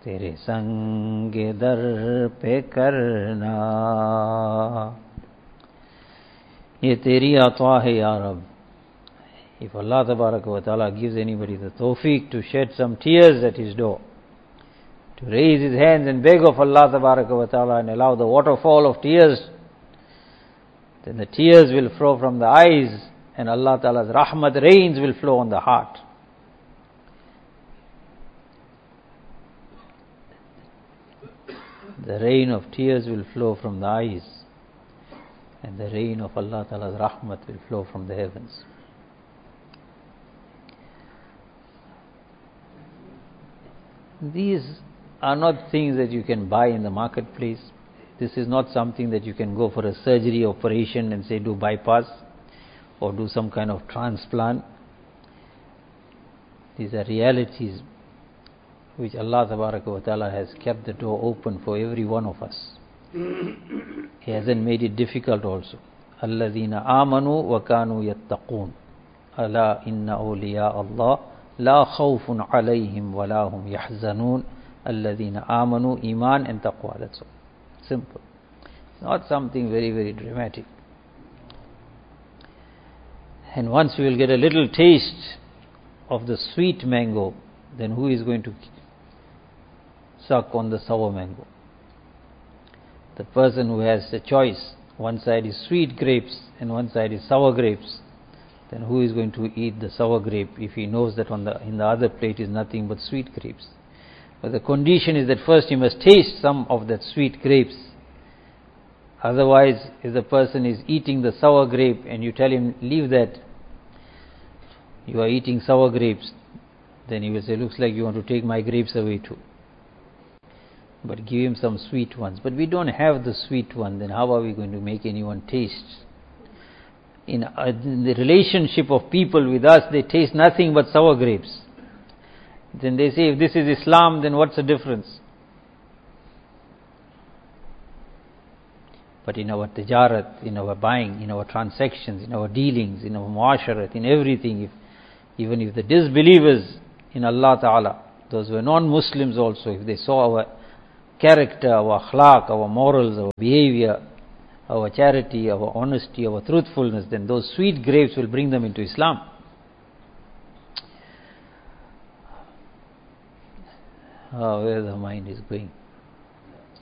तेरे संग दर पे करना, ये तेरी अता है या रब. If Allah Tabaraka wa Ta'ala gives anybody the tawfiq to shed some tears at his door, to raise his hands and beg of Allah Tabaraka wa Ta'ala and allow the waterfall of tears, then the tears will flow from the eyes and Allah Ta'ala's rahmat rains will flow on the heart. The rain of tears will flow from the eyes and the rain of Allah Ta'ala's rahmat will flow from the heavens. These are not things that you can buy in the marketplace. This is not something that you can go for a surgery operation and say do bypass or do some kind of transplant. These are realities which Allah Tabaraka wa Ta'ala has kept the door open for every one of us. He hasn't made it difficult also. الَّذِينَ آمَنُوا وَكَانُوا يَتَّقُونَ أَلَا إِنَّ أَوْلِيَاءَ اللَّهِ لَا خَوْفٌ عَلَيْهِمْ وَلَا هُمْ يَحْزَنُونَ الَّذِينَ آمَنُوا iman and taqwa. That's all. Simple. Not something very, very dramatic. And once we will get a little taste of the sweet mango, then who is going to suck on the sour mango? The person who has a choice, one side is sweet grapes and one side is sour grapes, then who is going to eat the sour grape if he knows that in the other plate is nothing but sweet grapes? But the condition is that first he must taste some of that sweet grapes. Otherwise, if the person is eating the sour grape and you tell him, leave that, you are eating sour grapes, then he will say, looks like you want to take my grapes away too. But give him some sweet ones. But we don't have the sweet one, then how are we going to make anyone taste? In the relationship of people with us, they taste nothing but sour grapes. Then they say, if this is Islam, then what's the difference? But in our tijarat, in our buying, in our transactions, in our dealings, in our muasharat, in everything, even if the disbelievers in Allah Ta'ala, those who are non-Muslims also, if they saw our character, our akhlaq, our morals, our behavior, our charity, our honesty, our truthfulness, then those sweet grapes will bring them into Islam. Where the mind is going.